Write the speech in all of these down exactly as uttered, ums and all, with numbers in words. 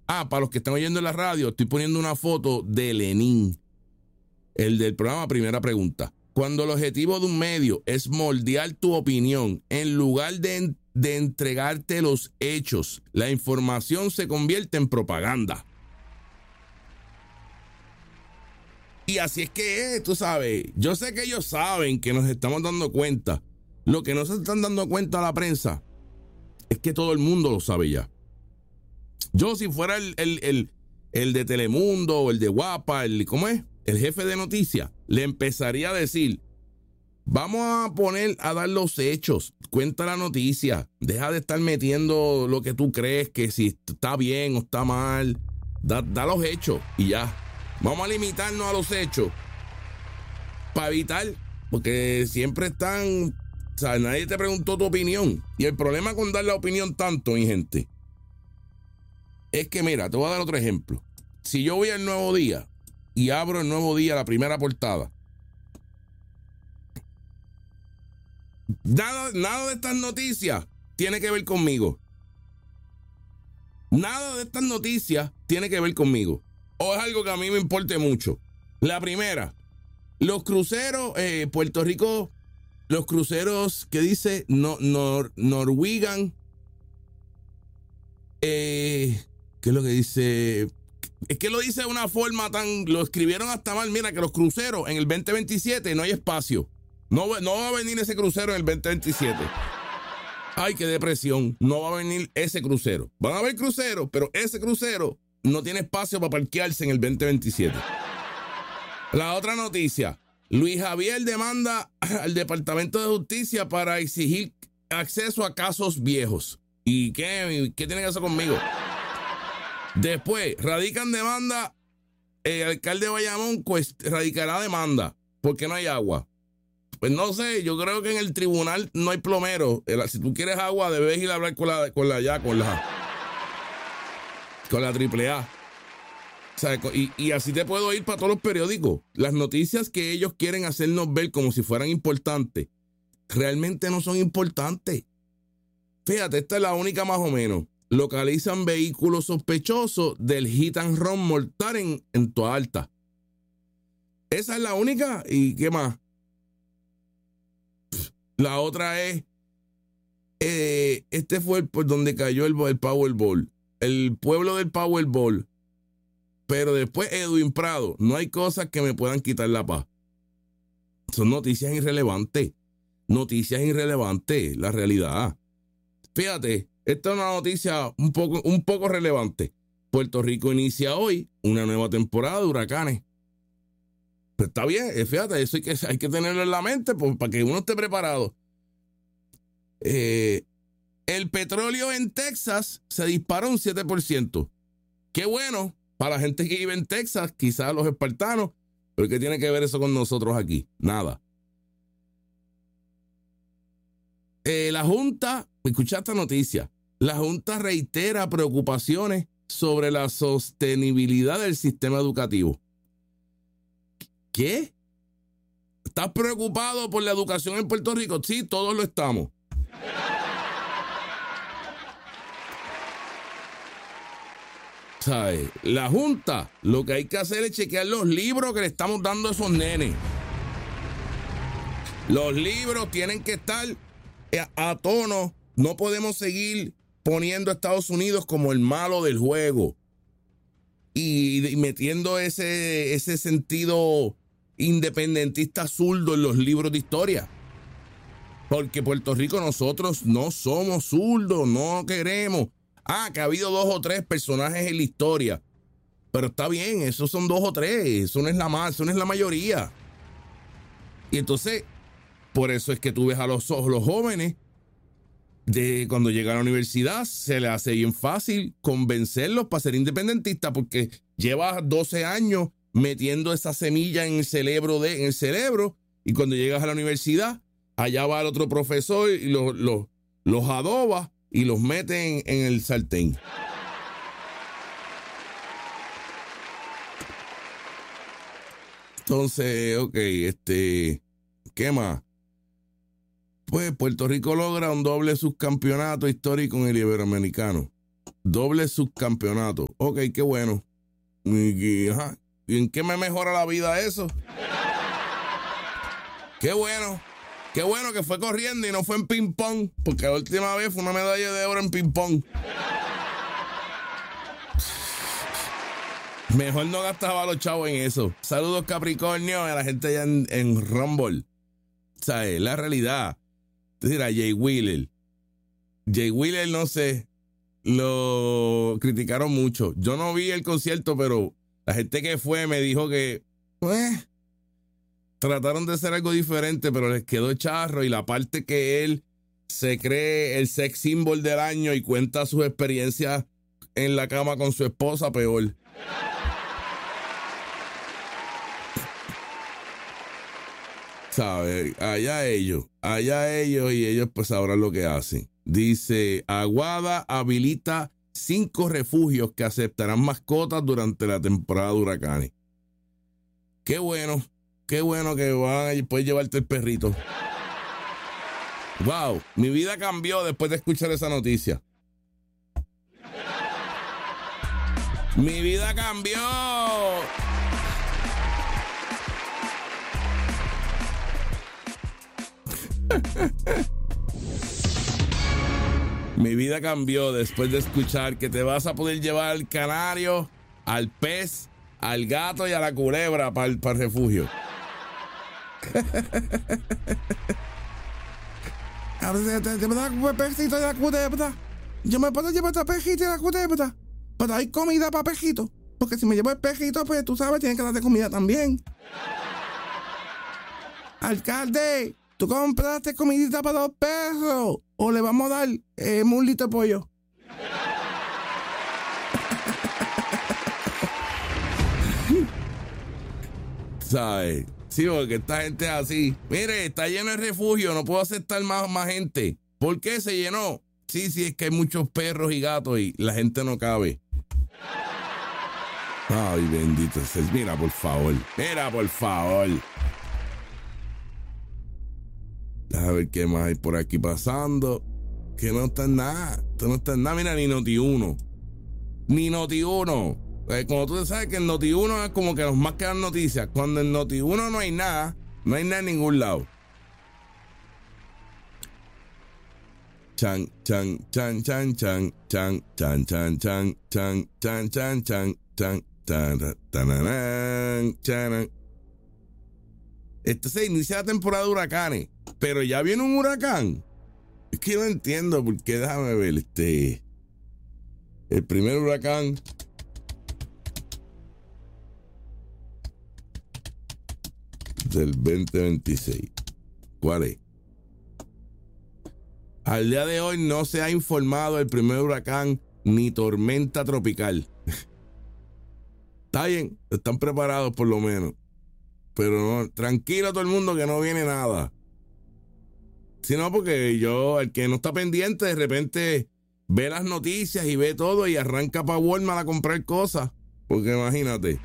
Ah, para los que están oyendo en la radio, estoy poniendo una foto de Lenin, el del programa Primera Pregunta. Cuando el objetivo de un medio es moldear tu opinión, en lugar de, de entregarte los hechos, la información se convierte en propaganda. Y así es que es, tú sabes. Yo sé que ellos saben que nos estamos dando cuenta. Lo que no se están dando cuenta a la prensa es que todo el mundo lo sabe ya. Yo, si fuera el, el, el, el de Telemundo o el de Guapa, el, ¿cómo es? El jefe de noticias, le empezaría a decir: vamos a poner a dar los hechos, cuenta la noticia, deja de estar metiendo lo que tú crees que si está bien o está mal, da, da los hechos y ya. Vamos a limitarnos a los hechos para evitar, porque siempre están, o sea, nadie te preguntó tu opinión. Y el problema con dar la opinión tanto, mi gente, es que mira, te voy a dar otro ejemplo. Si yo voy al Nuevo Día y abro el Nuevo Día, la primera portada, nada, nada de estas noticias tiene que ver conmigo. Nada de estas noticias tiene que ver conmigo. O es algo que a mí me importe mucho. La primera, los cruceros, eh, Puerto Rico, los cruceros que dice no, Nor, Norwegian, eh, ¿qué es lo que dice? Es que lo dice de una forma tan, lo escribieron hasta mal. Mira que los cruceros en el veinte veintisiete no hay espacio. No, no va a venir ese crucero en el veinte veintisiete. Ay, qué depresión. No va a venir ese crucero. Van a haber cruceros, pero ese crucero no tiene espacio para parquearse en el veinte veintisiete. La otra noticia: Luis Javier demanda al Departamento de Justicia para exigir acceso a casos viejos. ¿Y qué, qué tiene que hacer conmigo? Después, radican demanda. El alcalde de Bayamón pues, radicará demanda porque no hay agua. Pues no sé, yo creo que en el tribunal no hay plomero. Si tú quieres agua, debes ir a hablar con la, con la ya, con la, con la triple A. O sea, y, y así te puedo ir para todos los periódicos. Las noticias que ellos quieren hacernos ver como si fueran importantes, realmente no son importantes. Fíjate, esta es la única más o menos. Localizan vehículos sospechosos del hit and run mortal en, en Toa Alta. Esa es la única. ¿Y qué más? La otra es, eh, este fue el, por donde cayó el, el Powerball. El pueblo del Powerball. Pero después Edwin Prado. No hay cosas que me puedan quitar la paz. Son noticias irrelevantes. Noticias irrelevantes, la realidad. Fíjate, esta es una noticia un poco, un poco relevante. Puerto Rico inicia hoy una nueva temporada de huracanes. Pero está bien, fíjate, eso hay que, hay que tenerlo en la mente pues, para que uno esté preparado. Eh, el petróleo en Texas se disparó un siete por ciento. Qué bueno para la gente que vive en Texas, quizás los espartanos, pero ¿qué tiene que ver eso con nosotros aquí? Nada. Eh, la Junta, escucha esta noticia, la Junta reitera preocupaciones sobre la sostenibilidad del sistema educativo. ¿Qué? ¿Estás preocupado por la educación en Puerto Rico? Sí, todos lo estamos. ¿Sabes? La Junta, lo que hay que hacer es chequear los libros que le estamos dando a esos nenes. Los libros tienen que estar a, a tono. No podemos seguir poniendo a Estados Unidos como el malo del juego. Y, y metiendo ese, ese sentido independentista zurdo en los libros de historia. Porque Puerto Rico nosotros no somos zurdos, no queremos. Ah, que ha habido dos o tres personajes en la historia. Pero está bien, esos son dos o tres, eso no es la más, eso no es la mayoría. Y entonces, por eso es que tú ves a los, los jóvenes, de cuando llegan a la universidad, se les hace bien fácil convencerlos para ser independentistas, porque llevas doce años metiendo esa semilla en el cerebro de, en el cerebro, y cuando llegas a la universidad, allá va el otro profesor y los, los, los adoba y los mete en, en el sartén. Entonces, ok, este, ¿qué más? Pues Puerto Rico logra un doble subcampeonato histórico en el Iberoamericano. Doble subcampeonato. Ok, qué bueno. Y, y, ajá. ¿Y en qué me mejora la vida eso? Qué bueno. Qué bueno que fue corriendo y no fue en ping-pong, porque la última vez fue una medalla de oro en ping-pong. Mejor no gastaba los chavos en eso. Saludos, Capricornio, a la gente allá en, en Rumble. O sea, es la realidad. Es decir, a Jay Wheeler. Jay Wheeler, no sé, lo criticaron mucho. Yo no vi el concierto, pero la gente que fue me dijo que pues, trataron de hacer algo diferente, pero les quedó charro. Y la parte que él se cree el sex symbol del año y cuenta sus experiencias en la cama con su esposa, peor. ¿Sabes? Allá ellos, allá ellos y ellos pues sabrán lo que hacen. Dice, Aguada habilita cinco refugios que aceptarán mascotas durante la temporada de huracanes. Qué bueno, qué bueno que van a poder llevarte el perrito. Wow, mi vida cambió después de escuchar esa noticia. Mi vida cambió. Mi vida cambió después de escuchar que te vas a poder llevar al canario, al pez, al gato y a la culebra para el, para el refugio. Yo me puedo llevar a pejito y la culebra, pero hay comida para pejito. Porque si me llevo el pejito, pues tú sabes, tienes que darte comida también. Alcalde, tú compraste comidita para dos perros. O le vamos a dar eh, un litro de pollo. ¿Sabes? Sí, porque esta gente es así. Mire, está lleno el refugio, no puedo aceptar más, más gente. ¿Por qué se llenó? Sí, sí, es que hay muchos perros y gatos y la gente no cabe. Ay, bendito sea. Mira, por favor. Mira, por favor. Déjame ver qué más hay por aquí pasando. Que no está en nada. Esto no está en nada. Mira, ni Noti uno. Ni Noti uno. Eh, como tú sabes que en Noti uno es como que los más que dan noticias. Cuando en Noti uno no hay nada, no hay nada en ningún lado. Chan, chan, chan, chan, chan, chan, chan, chan, chan, chan, chan, chan, chan, chan, chan, chan, chan. Esto se inicia la temporada de huracanes, pero ya viene un huracán. Es que no entiendo por qué, déjame ver, este... El primer huracán... del veinte veintiséis. ¿Cuál es? Al día de hoy no se ha informado el primer huracán ni tormenta tropical. Está bien, están preparados por lo menos. Pero no, tranquilo todo el mundo que no viene nada. Sino porque yo, el que no está pendiente, de repente ve las noticias y ve todo y arranca para Walmart a comprar cosas. Porque imagínate.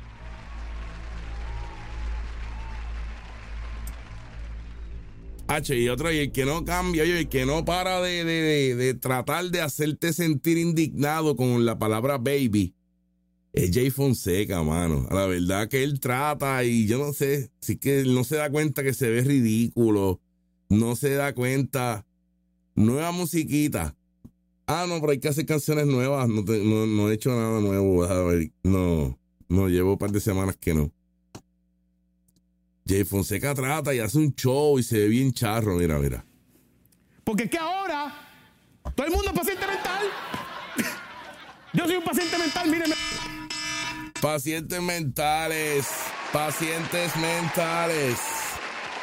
H, y otro, y el que no cambia, oye, el que no para de, de, de, de tratar de hacerte sentir indignado con la palabra baby, es Jay Fonseca, mano. A la verdad que él trata y yo no sé, si es que él no se da cuenta que se ve ridículo, no se da cuenta. Nueva musiquita. Ah, no, pero hay que hacer canciones nuevas. No, te, no, no he hecho nada nuevo. A ver, no, no, llevo un par de semanas que no. Jay Fonseca trata y hace un show y se ve bien charro, mira, mira. Porque es que ahora todo el mundo es paciente mental. Yo soy un paciente mental, míreme. Pacientes mentales, pacientes mentales.